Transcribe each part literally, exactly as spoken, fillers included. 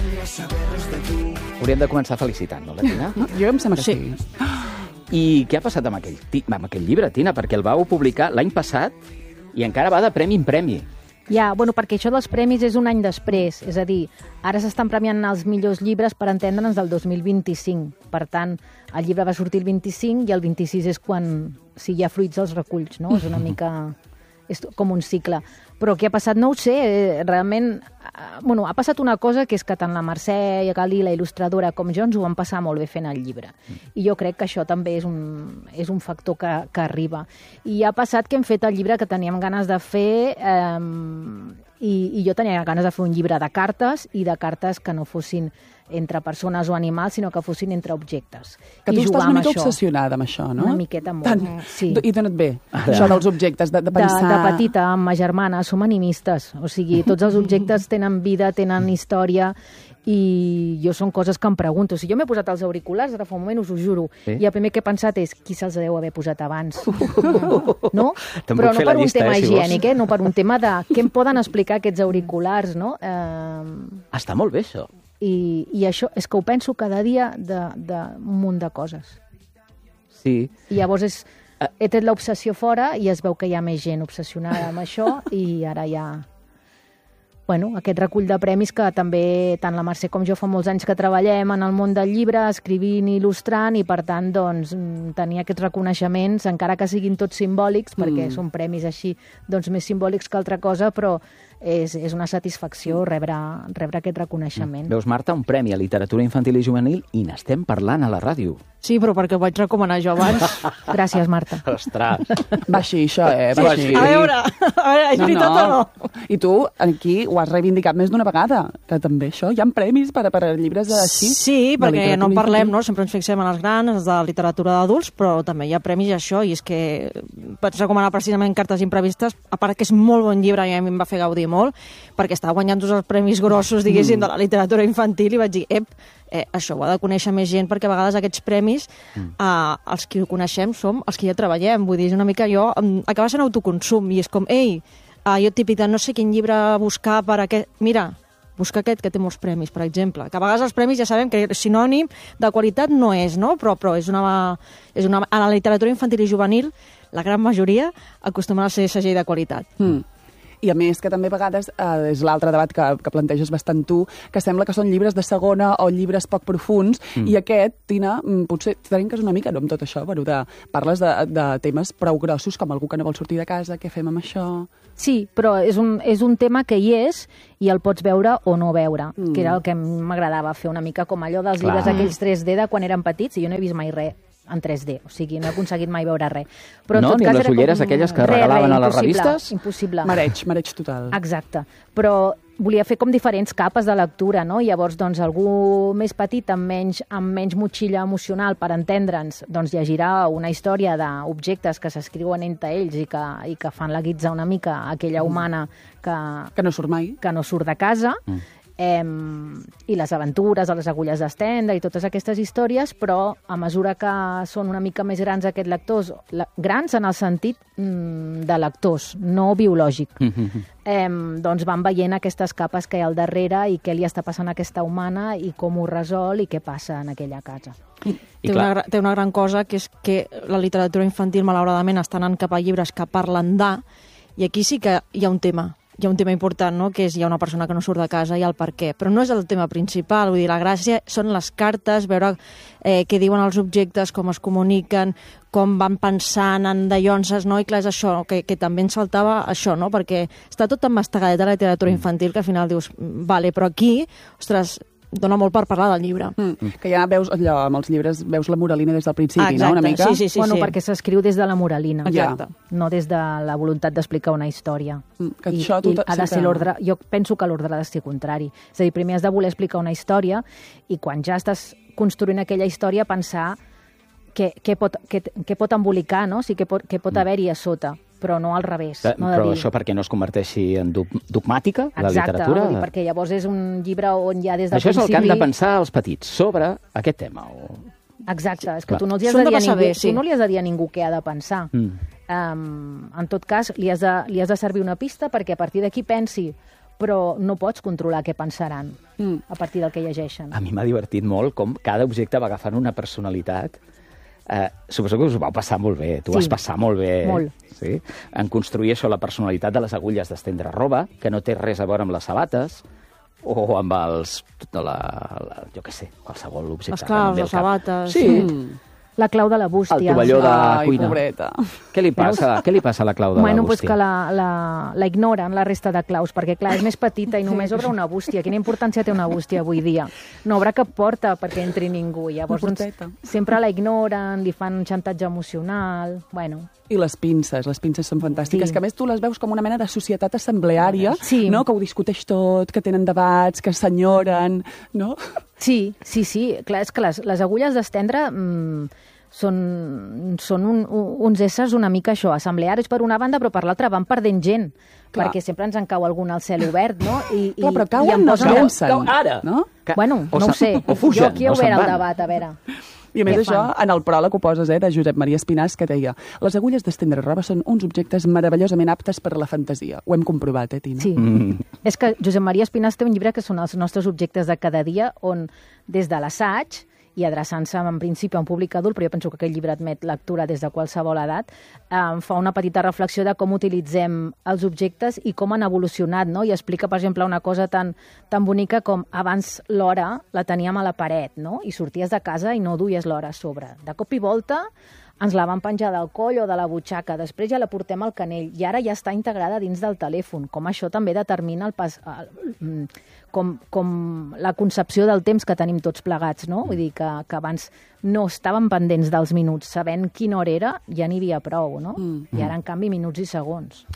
Hauríem de començar felicitant, no, la Tina? Jo em sembla que sí. sí. I què ha passat amb aquell, amb aquell llibre, Tina? Perquè el vau publicar l'any passat i encara va de premi en premi. Ja, bueno, perquè això dels premis és un any després. És a dir, ara s'estan premiant els millors llibres, per entendre'ns, del dos mil vint-i-cinc. Per tant, el llibre va sortir el vint-i-cinc i el vint-i-sis és quan, si hi ha fruits, els reculls, no? És una mica... és com un cicle. Però què ha passat? No ho sé. Realment, bueno, ha passat una cosa, que és que tant la Mercè Galí, la il·lustradora, com jo, ens ho vam passar molt bé fent el llibre. I jo crec que això també és un, és un factor que, que arriba. I ha passat que hem fet el llibre que teníem ganes de fer, eh, i, i jo tenia ganes de fer un llibre de cartes, i de cartes que no fossin entre persones o animals, sinó que fossin entre objectes. Que I tu estàs una mica això. obsessionada amb això, no? Una miqueta molt. Tant. Sí. I dona't bé, això dels objectes, de, de pensar... De, de petita, amb ma germana, som animistes. O sigui, tots els objectes tenen vida, tenen història, i jo són coses que em pregunto. Si jo m'he posat els auriculars, ara fa un moment, us ho juro, sí? I el primer que he pensat és qui se'ls deu haver posat abans. No? Però no per un llista, tema eh, si higiènic, eh? No per un tema de què em poden explicar aquests auriculars, no? Eh... Està molt bé, això. I, i això és que ho penso cada dia d'un munt de coses. Sí. I llavors és, he tret l'obsessió fora i es veu que hi ha més gent obsessionada amb això i ara hi ha... Bueno, aquest recull de premis que també tant la Mercè com jo fa molts anys que treballem en el món del llibre, escrivint i il·lustrant, i per tant doncs, tenir aquests reconeixements, encara que siguin tots simbòlics, perquè mm. són premis així doncs, més simbòlics que altra cosa, però és, és una satisfacció rebre, rebre aquest reconeixement. Veus, Marta, un premi a literatura infantil i juvenil i n'estem parlant a la ràdio. Sí, però perquè ho vaig recomanar jo abans. Gràcies, Marta. Ostres. Va així, això, eh? Va així. A veure, a veure, és No, veritat no. o no? I tu, aquí, ho has reivindicat més d'una vegada, que també això, hi ha premis per, per llibres així. Sí, de perquè literatura no en parlem, infantil. no? Sempre ens fixem en els grans, els de literatura d'adults, però també hi ha premis i això, i és que vaig recomanar precisament Cartes imprevistes, a part que és molt bon llibre i a mi em va fer gaudir molt, perquè estava guanyant tots els premis grossos, diguéssim, de la literatura infantil, i vaig dir, ep, eh, això ho ha de conèixer més gent, perquè a vegades aquests premis, eh, els que ho coneixem som els que ja treballem, vull dir, és una mica jo, acaba sent autoconsum, i és com, ei, eh, jo típic de no sé quin llibre buscar per aquest... Mira, busca aquest que té molts premis, per exemple. Que a vegades els premis ja sabem que sinònim de qualitat no és, no? Però, però és una, és una... A la literatura infantil i juvenil, la gran majoria acostumen a ser segell de qualitat. Mm. I a més que també a vegades eh, és l'altre debat que, que planteges bastant tu, que sembla que són llibres de segona o llibres poc profuns, mm. i aquest, Tina, potser trenques una mica, no, amb tot això, bueno, de, parles de, de temes prou grossos, com algú que no vol sortir de casa, què fem amb això? Sí, però és un, és un tema que hi és i el pots veure o no veure, mm. que era el que m'agradava fer una mica com allò dels Clar. llibres aquells tres D de quan érem petits, i jo no he vist mai res en tres D, o sigui, no he aconseguit mai veure res. Però no, en tot ni cas les era ulleres com... aquelles que Re, regalaven re, a les impossible, revistes? Impossible. Mareig, mareig total. Exacte. Però volia fer com diferents capes de lectura, no? Llavors, doncs, algú més petit, amb menys, amb menys motxilla emocional, per entendre'ns, doncs llegirà una història d'objectes que s'escriuen entre ells i que, i que fan la guitza una mica a aquella humana que, Que no surt mai. que no surt de casa, Mm. eh, i les aventures a les agulles d'Stendhal i totes aquestes històries, però a mesura que són una mica més grans aquests lectors, la, grans en el sentit mm, de lectors, no biològic, eh, doncs van veient aquestes capes que hi ha al darrere i què li està passant a aquesta humana i com ho resol i què passa en aquella casa. I Té una, gra- té una gran cosa, que és que la literatura infantil, malauradament, està anant cap a llibres que parlen de, i aquí sí que hi ha un tema. Hi ha un tema important, no?, que és hi ha una persona que no surt de casa i el per què. Però no és el tema principal, vull dir, la gràcia són les cartes, veure eh, què diuen els objectes, com es comuniquen, com van pensant en dallonses, no? I clar, és això, que, que també ens faltava això, no?, perquè està tot tan mastegadet a la literatura infantil que al final dius, vale, però aquí, ostres, dona molt per parlar del llibre. Mm. Que ja veus allò, amb els llibres, veus la moralina des del principi, Ah, no?, una mica? sí, sí, sí. bueno, sí. perquè s'escriu des de la moralina, Exacte. no des de la voluntat d'explicar una història. Mm, que I, això tu i te- ha de sempre- ser l'ordre, jo penso que l'ordre ha de ser contrari. És a dir, primer has de voler explicar una història i quan ja estàs construint aquella història pensar què, què, pot, què, què pot embolicar, no? O sigui, què pot, què pot haver-hi a sota, però no al revés. Eh, No de Però dir... això perquè no es converteixi en dog- dogmàtica, la Exacte, literatura? vull dir, perquè llavors és un llibre on ja des del Això és el principi... que han de pensar els petits sobre aquest tema. O... Exacte, és que Clar. tu no, els hi has S'ho de han de dir a passar ningú, bé, sí. tu no li has de dir a ningú què ha de pensar. Mm. Um, en tot cas, li has, de, li has de servir una pista perquè a partir d'aquí pensi però no pots controlar què pensaran mm. a partir del que llegeixen. A mi m'ha divertit molt com cada objecte va agafant una personalitat. Eh, suposo que us ho vau passar molt bé. Tu sí. vas passar molt bé. Molt. Sí? En construir això, la personalitat de les agulles d'estendre roba, que no té res a veure amb les sabates, o amb els... De la, la, jo què sé, qualsevol objecte. Les claus, les sabates... Sí. Mm. La clau de la bústia. El tovalló de Ai, cuina. pobreta. Què li passa, què li passa a la clau de bueno, la pues bústia? que la, la, la ignoren, la resta de claus, perquè, clar, és més petita i només obre una bústia. Quina importància té una bústia avui dia? No obre cap porta perquè entri ningú. Llavors, doncs, sempre la ignoren, li fan un xantatge emocional... Bueno... I les pinces, les pinces són fantàstiques, sí. que a més tu les veus com una mena de societat assembleària, sí. no? Que ho discuteix tot, que tenen debats, que s'enyoren, no? Sí, sí, sí. Clar, és que les, les agulles d'estendre... Mmm, són, són un, uns éssers una mica això, assemblearis per una banda, però per l'altra van perdent gent, clar. Perquè sempre ens en cau algun al cel obert, no? I, clar, però i, cauen, i no es llencen. Cau ara! No? Bueno, o no ho sé. O fugen, jo aquí he o obert se'n el van. debat, a veure. I a més Què això, fan? en el pròleg ho poses, eh, de Josep Maria Espinàs, que deia les agulles d'estendre roba són uns objectes meravellosament aptes per a la fantasia. Ho hem comprovat, eh, Tina? Sí. Mm. És que Josep Maria Espinàs té un llibre que són els nostres objectes de cada dia, on des de l'assaig i adreçant-se en principi a un públic adult, però jo penso que aquest llibre admet lectura des de qualsevol edat, eh, fa una petita reflexió de com utilitzem els objectes i com han evolucionat, no? I explica, per exemple, una cosa tan, tan bonica com abans l'hora la teníem a la paret, no? I sorties de casa i no duies l'hora a sobre. De cop i volta ens la van penjar del coll o de la butxaca, després ja la portem al canell i ara ja està integrada dins del telèfon. Com això també determina el pas, el, com, com la concepció del temps que tenim tots plegats, no? Vull dir que, que abans no estàvem pendents dels minuts, sabent quina hora era ja n'hi havia prou, no? Mm. I ara, en canvi, minuts i segons.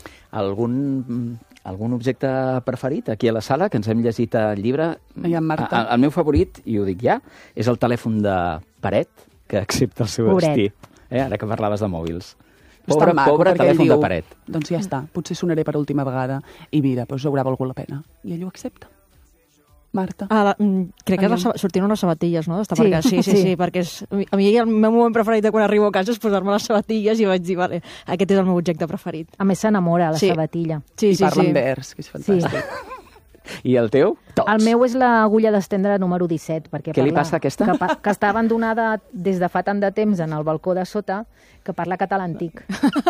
Algun, algun objecte preferit aquí a la sala, que ens hem llegit el llibre? I en Marta. El, el meu favorit, i ho dic ja, és el telèfon de paret, que accepta el seu Pobret. destí. Eh, ara que parlaves de mòbils. Està Pobre, maco, pobre perquè ell telèfon diu, de paret. doncs ja està, potser sonaré per última vegada i mira, doncs haurà valgut la pena. I ell ho accepta. Marta. Ah, la, crec que la, sortien unes sabatilles, no? Sí. Sí, sí, sí, Sí. sí, perquè és, a mi el meu moment preferit de quan arribo a casa és posar-me les sabatilles i vaig dir, vale, aquest és el meu objecte preferit. A més, s'enamora, la Sí. sabatilla. Sí, I sí, parla sí. en vers, que és fantàstic. I el teu? Tots. El meu és l'agulla d'estendre número disset. Perquè Què li parla, passa a aquesta? Que, pa- que està abandonada des de fa tant de temps en el balcó de sota, que parla català antic.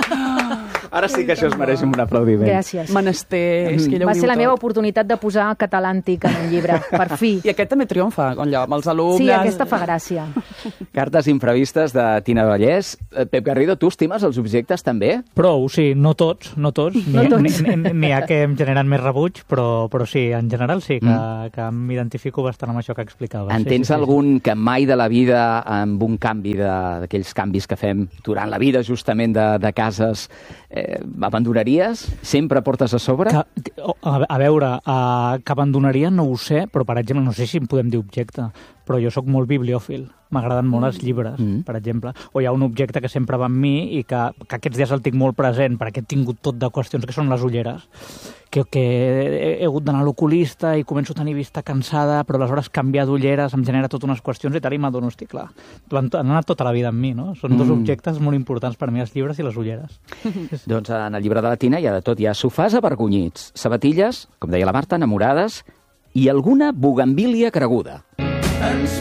Ara sí que això es mereix un aplaudiment. Gràcies. Menester, és que ella ho Va diu ser la tot. meva oportunitat de posar català antic en un llibre, per fi. I aquest també triomfa, allò, amb els alumnes. Sí, aquesta fa gràcia. Cartes imprevistes de Tina Vallès. Eh, Pep Garrido, tu estimes els objectes també? Prou, sí, no tots, no tots. No N'hi tots. n'hi- n'hi- n'hi ha que em generen més rebuig, però, però sí, en general sí, que, Mm. que m'identifico bastant amb això que explicaves. En sí, tens sí, sí, algun que mai de la vida, amb un canvi de- d'aquells canvis que fem durant la vida justament de, de cases, eh, abandonaries? Sempre portes a sobre? Que, que- a, a veure, uh, que abandonaria no ho sé, però per exemple, no sé si en podem dir objecte, però jo sóc molt bibliòfil. M'agraden molt els llibres, Mm. per exemple. O hi ha un objecte que sempre va amb mi i que, que aquests dies el tinc molt present perquè he tingut tot de qüestions que són les ulleres. Que, que he, he hagut d'anar a l'oculista i començo a tenir vista cansada, però aleshores canviar d'ulleres em genera totes unes qüestions i tal, i m'adono, hosti, clar, han, han anat tota la vida amb mi, no? Són dos Mm. objectes molt importants per mi, els llibres i les ulleres. Doncs en el llibre de la Tina hi ha de tot. Hi ha sofàs avergonyits, sabatilles, com deia la Marta, enamorades, i alguna bugambília creguda.